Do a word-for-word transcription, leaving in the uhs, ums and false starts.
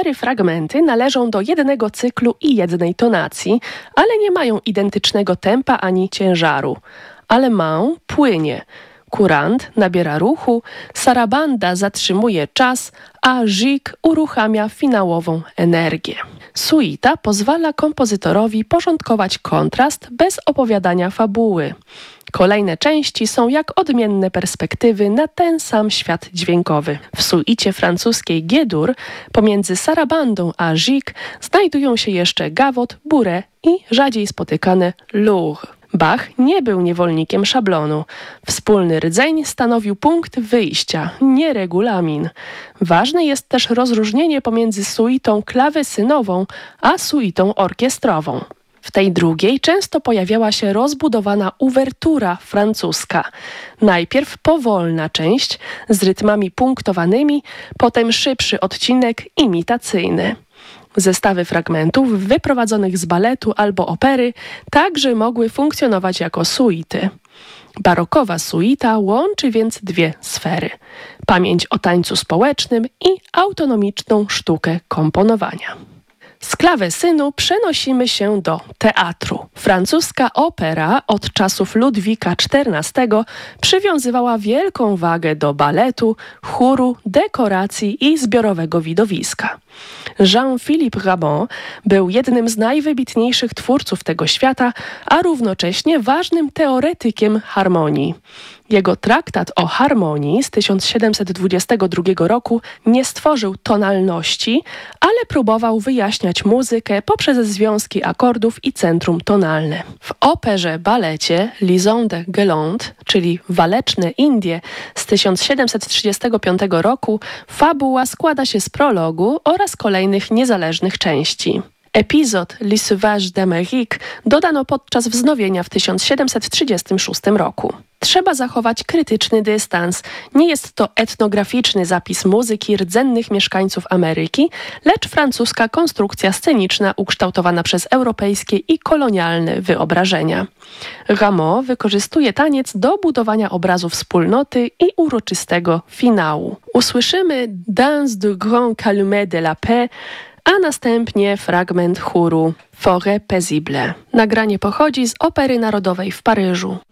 cztery fragmenty należą do jednego cyklu i jednej tonacji, ale nie mają identycznego tempa ani ciężaru. Allemand płynie, courant nabiera ruchu, sarabanda zatrzymuje czas, a gigue uruchamia finałową energię. Suita pozwala kompozytorowi porządkować kontrast bez opowiadania fabuły. Kolejne części są jak odmienne perspektywy na ten sam świat dźwiękowy. W suicie francuskiej G-dur pomiędzy sarabandą a gigue znajdują się jeszcze gawot, bourrée i rzadziej spotykane lourd. Bach nie był niewolnikiem szablonu. Wspólny rdzeń stanowił punkt wyjścia, nie regulamin. Ważne jest też rozróżnienie pomiędzy suitą klawesynową a suitą orkiestrową. W tej drugiej często pojawiała się rozbudowana uwertura francuska. Najpierw powolna część z rytmami punktowanymi, potem szybszy odcinek imitacyjny. Zestawy fragmentów wyprowadzonych z baletu albo opery także mogły funkcjonować jako suity. Barokowa suita łączy więc dwie sfery: pamięć o tańcu społecznym i autonomiczną sztukę komponowania. Z klawesynu przenosimy się do teatru. Francuska opera od czasów Ludwika czternastego przywiązywała wielką wagę do baletu, chóru, dekoracji i zbiorowego widowiska. Jean-Philippe Rameau był jednym z najwybitniejszych twórców tego świata, a równocześnie ważnym teoretykiem harmonii. Jego traktat o harmonii z tysiąc siedemset dwudziestego drugiego roku nie stworzył tonalności, ale próbował wyjaśniać muzykę poprzez związki akordów i centrum tonalne. W operze balecie Liaison de Galande, czyli Waleczne Indie z tysiąc siedemset trzydziestego piątego roku, fabuła składa się z prologu oraz kolejnych niezależnych części. Epizod Les Sauvages d'Amérique dodano podczas wznowienia w tysiąc siedemset trzydziestym szóstym roku. Trzeba zachować krytyczny dystans. Nie jest to etnograficzny zapis muzyki rdzennych mieszkańców Ameryki, lecz francuska konstrukcja sceniczna ukształtowana przez europejskie i kolonialne wyobrażenia. Rameau wykorzystuje taniec do budowania obrazu wspólnoty i uroczystego finału. Usłyszymy Danse du Grand Calumet de la Paix, a następnie fragment chóru Forêt paisible. Nagranie pochodzi z Opery Narodowej w Paryżu.